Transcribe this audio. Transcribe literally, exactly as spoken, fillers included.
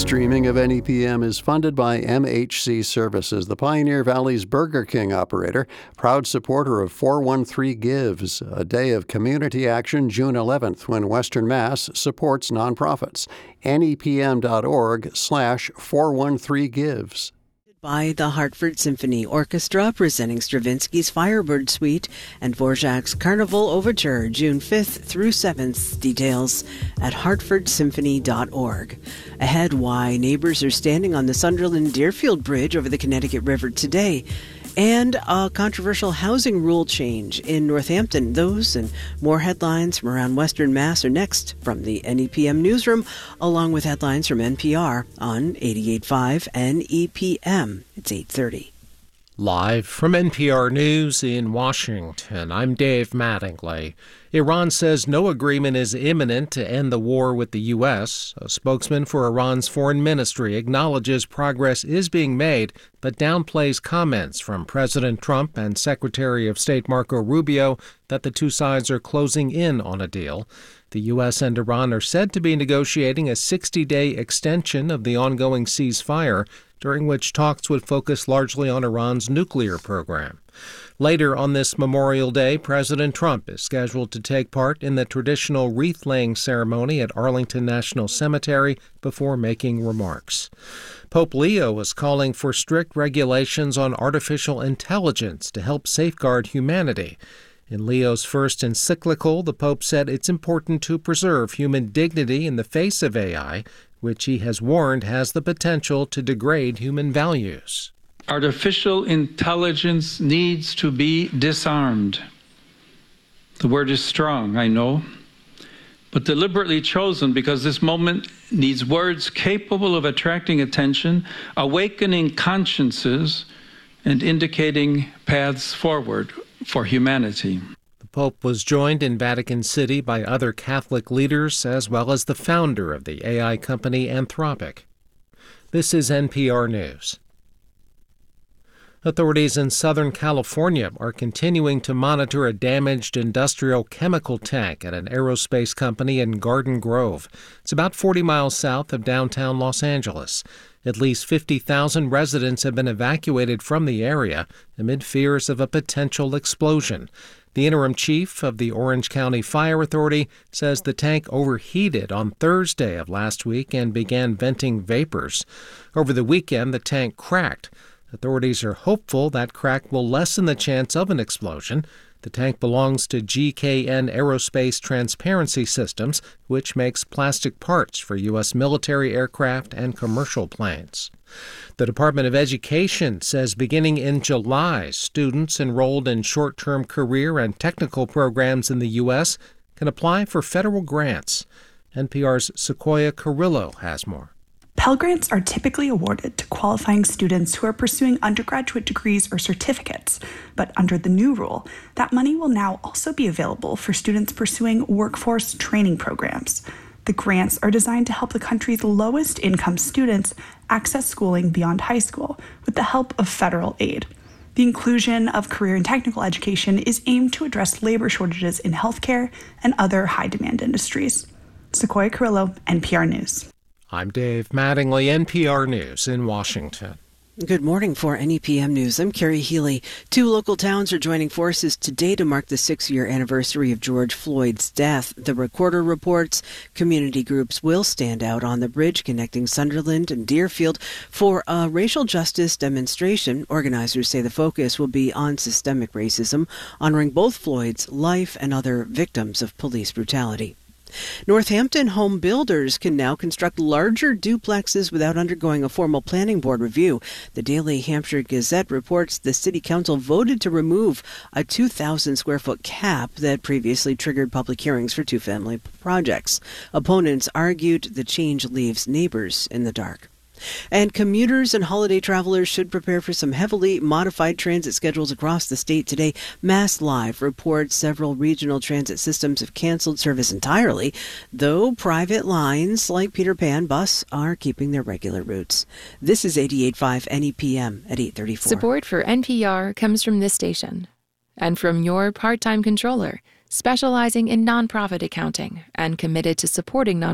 Streaming of N E P M is funded by M H C Services, the Pioneer Valley's Burger King operator, proud supporter of four one three Gives, a day of community action June eleventh when Western Mass supports nonprofits. N E P M dot org slash four one three gives. By the Hartford Symphony Orchestra, presenting Stravinsky's Firebird Suite and Dvorak's Carnival Overture, June fifth through seventh. Details at hartford symphony dot org. Ahead, why neighbors are standing on the Sunderland-Deerfield Bridge over the Connecticut River today, and a controversial housing rule change in Northampton. Those and more headlines from around Western Mass are next from the N E P M newsroom, along with headlines from N P R on eighty-eight point five N E P M. It's eight thirty. Live from N P R News in Washington, I'm Dave Mattingly. Iran says no agreement is imminent to end the war with the U S. A spokesman for Iran's foreign ministry acknowledges progress is being made, but downplays comments from President Trump and Secretary of State Marco Rubio that the two sides are closing in on a deal. The U S and Iran are said to be negotiating a sixty-day extension of the ongoing ceasefire, during which talks would focus largely on Iran's nuclear program. Later on this Memorial Day, President Trump is scheduled to take part in the traditional wreath-laying ceremony at Arlington National Cemetery before making remarks. Pope Leo is calling for strict regulations on artificial intelligence to help safeguard humanity. In Leo's first encyclical, the Pope said it's important to preserve human dignity in the face of A I, which he has warned has the potential to degrade human values. Artificial intelligence needs to be disarmed. The word is strong, I know, but deliberately chosen because this moment needs words capable of attracting attention, awakening consciences, and indicating paths forward for humanity. The Pope was joined in Vatican City by other Catholic leaders as well as the founder of the A I company Anthropic. This is N P R News. Authorities in Southern California are continuing to monitor a damaged industrial chemical tank at an aerospace company in Garden Grove. It's about forty miles south of downtown Los Angeles. At least fifty thousand residents have been evacuated from the area amid fears of a potential explosion. The interim chief of the Orange County Fire Authority says the tank overheated on Thursday of last week and began venting vapors. Over the weekend, the tank cracked. Authorities are hopeful that crack will lessen the chance of an explosion. The tank belongs to G K N Aerospace Transparency Systems, which makes plastic parts for U S military aircraft and commercial planes. The Department of Education says beginning in July, students enrolled in short-term career and technical programs in the U S can apply for federal grants. N P R's Sequoia Carrillo has more. Pell Grants are typically awarded to qualifying students who are pursuing undergraduate degrees or certificates, but under the new rule, that money will now also be available for students pursuing workforce training programs. The grants are designed to help the country's lowest income students access schooling beyond high school with the help of federal aid. The inclusion of career and technical education is aimed to address labor shortages in healthcare and other high-demand industries. Sequoia Carrillo, N P R News. I'm Dave Mattingly, N P R News in Washington. Good morning for N E P M News. I'm Carrie Healy. Two local towns are joining forces today to mark the six-year anniversary of George Floyd's death. The Recorder reports community groups will stand out on the bridge connecting Sunderland and Deerfield for a racial justice demonstration. Organizers say the focus will be on systemic racism, honoring both Floyd's life and other victims of police brutality. Northampton home builders can now construct larger duplexes without undergoing a formal planning board review. The Daily Hampshire Gazette reports the city council voted to remove a two thousand square foot cap that previously triggered public hearings for two-family projects. Opponents argued the change leaves neighbors in the dark. And commuters and holiday travelers should prepare for some heavily modified transit schedules across the state today. Mass Live reports several regional transit systems have canceled service entirely, though private lines like Peter Pan Bus are keeping their regular routes. This is eighty-eight point five N E P M at eight thirty-four. Support for N P R comes from this station and from your part-time controller, specializing in nonprofit accounting and committed to supporting nonprofits.